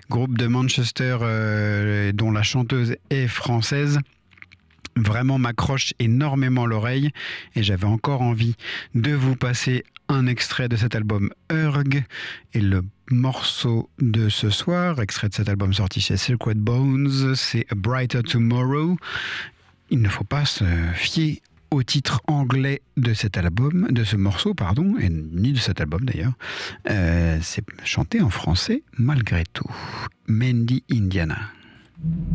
groupe de Manchester dont la chanteuse est française, vraiment m'accroche énormément l'oreille et j'avais encore envie de vous passer un extrait de cet album Urg, et le morceau de ce soir, extrait de cet album sorti chez Silkwood Bones, c'est A Brighter Tomorrow. Il ne faut pas se fier au titre anglais de cet album, de ce morceau, pardon, et ni de cet album d'ailleurs. C'est chanté en français malgré tout. Mandy Indiana.